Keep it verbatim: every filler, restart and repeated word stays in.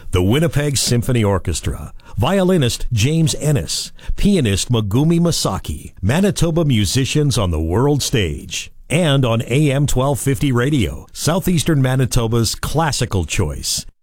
the Winnipeg Symphony Orchestra, violinist James Ennis, pianist Megumi Masaki, Manitoba musicians on the world stage. And on A M twelve fifty radio, Southeastern Manitoba's classical choice.